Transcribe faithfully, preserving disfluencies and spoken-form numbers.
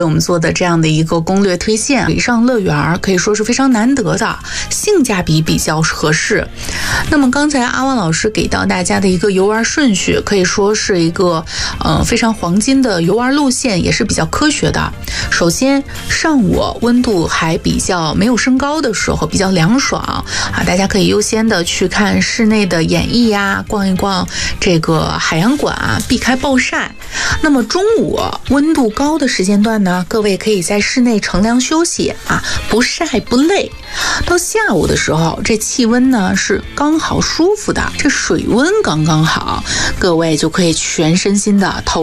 我们做的这样的一个攻略推荐，水上乐园可以说是非常难得的，性价比比较合适。那么刚才阿万老师给到大家的一个游玩顺序，可以说是一个呃非常黄金的游玩路线，也是比较科学的。首先，上午温度还比较没有升高的时候，比较凉爽啊，大家可以优先的去看室内的演艺呀，逛一逛这个海洋馆啊，避开暴晒。那么中午温度高的时间段呢，各位可以在室内乘凉休息啊，不晒不累。到下午的时候，这气温呢是刚好舒服的，这水温刚刚好，各位就可以全身心的投